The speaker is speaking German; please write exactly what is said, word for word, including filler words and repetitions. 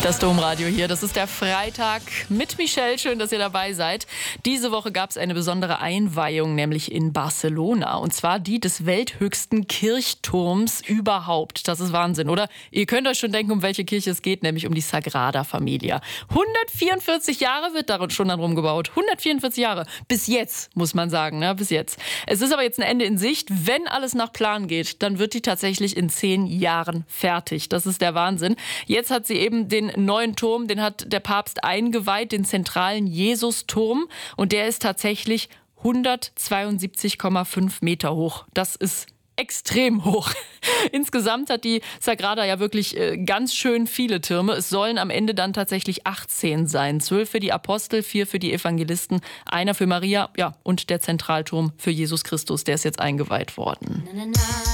Das Domradio hier, das ist der Freitag mit Michelle. Schön, dass ihr dabei seid. Diese Woche gab es eine besondere Einweihung, nämlich in Barcelona. Und zwar die des welthöchsten Kirchturms überhaupt. Das ist Wahnsinn, oder? Ihr könnt euch schon denken, um welche Kirche es geht, nämlich um die Sagrada Familia. hundertvierundvierzig Jahre wird darin schon darum gebaut. hundertvierundvierzig Jahre. Bis jetzt, muss man sagen, ne? Bis jetzt. Es ist aber jetzt ein Ende in Sicht. Wenn alles nach Plan geht, dann wird die tatsächlich in zehn Jahren fertig. Das ist der Wahnsinn. Jetzt hat sie eben den neuen Turm, den hat der Papst eingeweiht, den zentralen Jesusturm. Und der ist tatsächlich hundertzweiundsiebzig Komma fünf Meter hoch. Das ist extrem hoch. Insgesamt hat die Sagrada ja wirklich äh, ganz schön viele Türme. Es sollen am Ende dann tatsächlich achtzehn sein. Zwölf für die Apostel, vier für die Evangelisten, einer für Maria, ja, und der Zentralturm für Jesus Christus, der ist jetzt eingeweiht worden.